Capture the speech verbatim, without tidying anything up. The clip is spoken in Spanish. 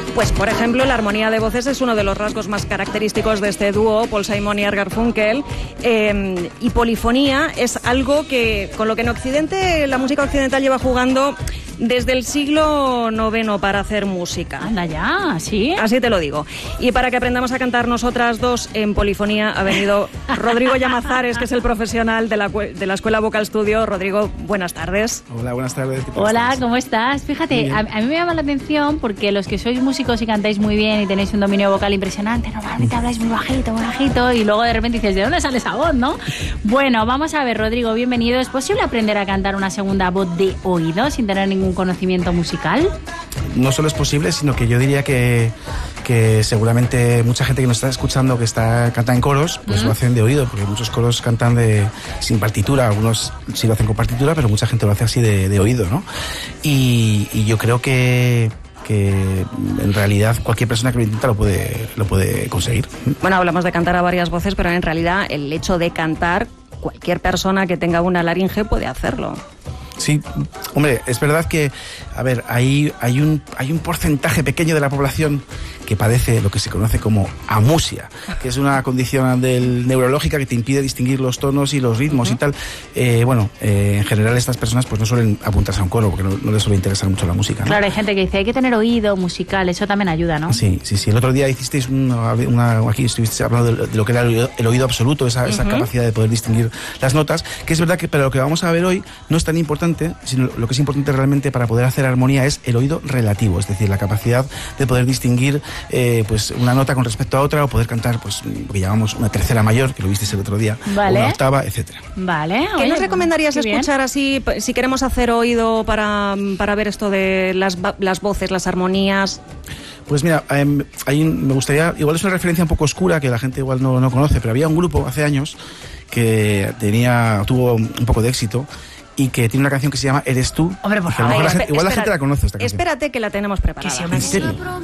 Pues, por ejemplo, la armonía de voces es uno de los rasgos más característicos de este dúo, Paul Simon y Art Garfunkel, eh, y polifonía es algo que, con lo que en Occidente, la música occidental lleva jugando desde el siglo noveno para hacer música. Anda ya, ¿sí? Así te lo digo. Y para que aprendamos a cantar nosotras dos en polifonía ha venido Rodrigo Llamazares, que es el profesional de la, de la Escuela Vocal Studio. Rodrigo, buenas tardes. Hola, buenas tardes. Hola, ¿cómo estás? Fíjate, a, a mí me llama la atención porque los que sois músicos y cantáis muy bien y tenéis un dominio vocal impresionante, normalmente habláis muy bajito, muy bajito, y luego de repente dices, ¿de dónde sale esa voz, no? Bueno, vamos a ver, Rodrigo, bienvenido. ¿Es posible aprender a cantar una segunda voz de oído sin tener ningún conocimiento musical? No solo es posible, sino que yo diría que, que seguramente mucha gente que nos está escuchando que está canta en coros, pues ¿Mm? lo hacen de oído, porque muchos coros cantan de sin partitura, algunos sí lo hacen con partitura, pero mucha gente lo hace así de, de oído, ¿no? Y, y yo creo que que en realidad cualquier persona que lo intenta lo puede, lo puede conseguir. Bueno, hablamos de cantar a varias voces, pero en realidad el hecho de cantar, cualquier persona que tenga una laringe puede hacerlo. Sí, hombre, es verdad que, a ver, hay, hay, un, hay un porcentaje pequeño de la población que padece lo que se conoce como amusia, que es una condición del, neurológica que te impide distinguir los tonos y los ritmos uh-huh. y tal. Eh, bueno, eh, en general estas personas pues no suelen apuntarse a un coro porque no, no les suele interesar mucho la música, ¿no? Claro, hay gente que dice, hay que tener oído musical, eso también ayuda, ¿no? Sí, sí, sí. El otro día hicisteis una, una aquí estuviste hablando de, de lo que era el oído, el oído absoluto, esa, uh-huh. esa capacidad de poder distinguir las notas, que es verdad que, pero lo que vamos a ver hoy no es tan importante, sino lo que es importante realmente para poder hacer armonía es el oído relativo, es decir, la capacidad de poder distinguir eh, pues una nota con respecto a otra o poder cantar pues lo que llamamos una tercera mayor, que lo visteis el otro día, vale. una octava, etcétera. Vale. ¿Qué Oye, nos recomendarías escuchar bien. así, si queremos hacer oído para, para ver esto de las, las voces, las armonías? Pues mira, eh, hay, me gustaría, igual es una referencia un poco oscura que la gente igual no, no conoce, pero había un grupo hace años que tenía, tuvo un poco de éxito y que tiene una canción que se llama Eres tú. Hombre, por favor. favor. La gente, igual espérate, la gente la conoce esta canción. Espérate que la tenemos preparada. ¿En serio?